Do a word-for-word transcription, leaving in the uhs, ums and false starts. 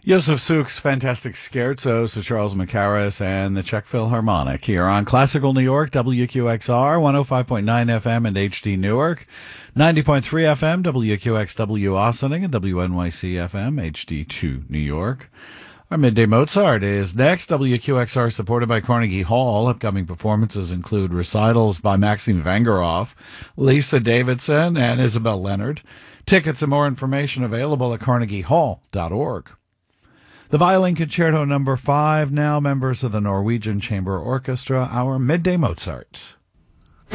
Joseph Suk's Fantastic Scherzo, Sir Charles Macaris, and the Czech Philharmonic here on Classical New York, W Q X R, one oh five point nine F M and H D Newark, ninety point three F M, W Q X W Ossining, and W N Y C F M, H D two New York. Our Midday Mozart is next. W Q X R supported by Carnegie Hall. Upcoming performances include recitals by Maxim Vengerov, Lisa Davidson, and Isabel Leonard. Tickets and more information available at carnegie hall dot org. The Violin Concerto number five, now members of the Norwegian Chamber Orchestra, our Midday Mozart.